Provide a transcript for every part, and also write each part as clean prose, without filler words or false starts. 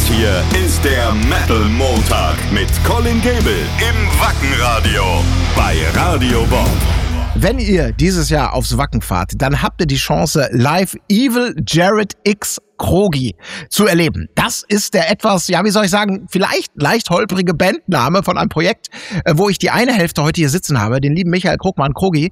hier ist der Metal Montag mit Colin Gable im Wackenradio bei Radio Bob. Wenn ihr dieses Jahr aufs Wacken fahrt, dann habt ihr die Chance, live Evil Jared X Krogi zu erleben. Das ist der etwas, ja, wie soll ich sagen, vielleicht leicht holprige Bandname von einem Projekt, wo ich die eine Hälfte heute hier sitzen habe, den lieben Michael Krugmann, Krogi.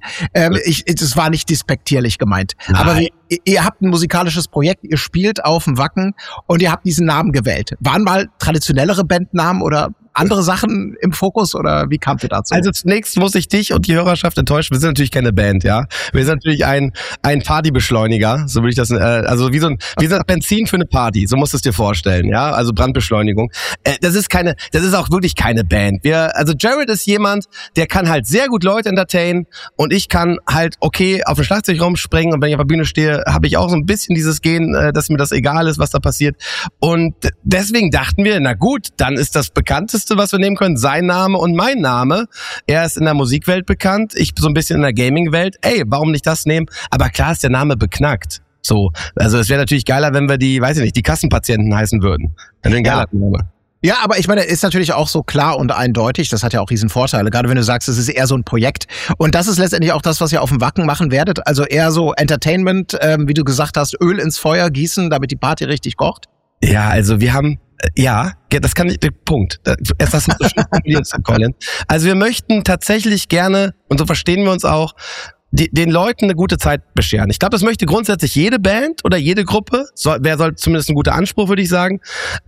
Das war nicht despektierlich gemeint. Nein. Aber ihr habt ein musikalisches Projekt, ihr spielt auf dem Wacken und ihr habt diesen Namen gewählt. Waren mal traditionellere Bandnamen oder andere Sachen im Fokus oder wie kamt ihr dazu? Also zunächst muss ich dich und die Hörerschaft enttäuschen. Wir sind natürlich keine Band, ja. Wir sind natürlich ein Partybeschleuniger, so würde ich das, also wie so ein Benzin für eine Party, so musst du es dir vorstellen, ja. Also Brandbeschleunigung. Das ist auch wirklich keine Band. Also Jared ist jemand, der kann halt sehr gut Leute entertainen und ich kann halt okay auf den Schlagzeug rumspringen und wenn ich auf der Bühne stehe, habe ich auch so ein bisschen dieses Gen, dass mir das egal ist, was da passiert. Und deswegen dachten wir, na gut, dann ist das bekannteste, was wir nehmen können, sein Name und mein Name. Er ist in der Musikwelt bekannt, ich so ein bisschen in der Gaming-Welt. Ey, warum nicht das nehmen? Aber klar ist der Name beknackt. So, also es wäre natürlich geiler, wenn wir die Kassenpatienten heißen würden. Dann ein geiler Name. Ja, aber ich meine, ist natürlich auch so klar und eindeutig, das hat ja auch riesen Vorteile, gerade wenn du sagst, es ist eher so ein Projekt. Und das ist letztendlich auch das, was ihr auf dem Wacken machen werdet, also eher so Entertainment, wie du gesagt hast, Öl ins Feuer gießen, damit die Party richtig kocht. Ja, also wir haben, das kann ich, Punkt. Erst hast du so schön formuliert, Colin. Also wir möchten tatsächlich gerne, und so verstehen wir uns auch, den Leuten eine gute Zeit bescheren. Ich glaube, das möchte grundsätzlich jede Band oder jede Gruppe. Wer soll zumindest ein guter Anspruch, würde ich sagen.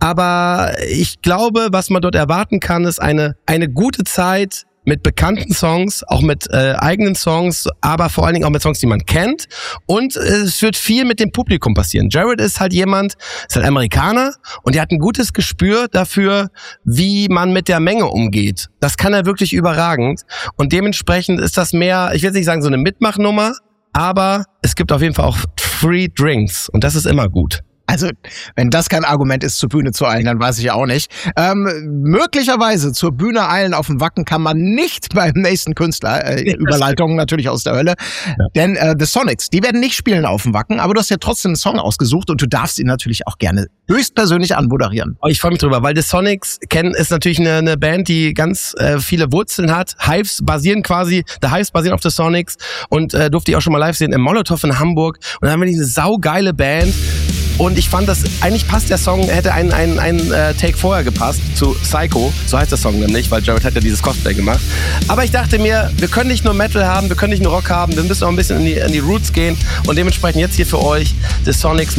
Aber ich glaube, was man dort erwarten kann, ist eine gute Zeit mit bekannten Songs, auch mit eigenen Songs, aber vor allen Dingen auch mit Songs, die man kennt. Und es wird viel mit dem Publikum passieren. Jared ist halt ist halt Amerikaner und er hat ein gutes Gespür dafür, wie man mit der Menge umgeht. Das kann er wirklich überragend. Und dementsprechend ist das mehr, ich will jetzt nicht sagen so eine Mitmachnummer, aber es gibt auf jeden Fall auch Free Drinks und das ist immer gut. Also, wenn das kein Argument ist, zur Bühne zu eilen, dann weiß ich auch nicht. Möglicherweise zur Bühne eilen auf dem Wacken kann man nicht beim nächsten Künstler. Überleitungen natürlich aus der Hölle. Ja. Denn The Sonics, die werden nicht spielen auf dem Wacken, aber du hast ja trotzdem einen Song ausgesucht und du darfst ihn natürlich auch gerne höchstpersönlich anmoderieren. Ich freue mich drüber, weil The Sonics ist natürlich eine Band, die ganz viele Wurzeln hat. The Hives basieren auf The Sonics und durfte ich auch schon mal live sehen im Molotow in Hamburg. Und dann haben wir diese saugeile Band. Und ich fand, dass eigentlich passt der Song, hätte ein Take vorher gepasst zu Psycho, so heißt der Song nämlich, weil Jared hat ja dieses Cosplay gemacht. Aber ich dachte mir, wir können nicht nur Metal haben, wir können nicht nur Rock haben, wir müssen auch ein bisschen in die Roots gehen und dementsprechend jetzt hier für euch The Sonics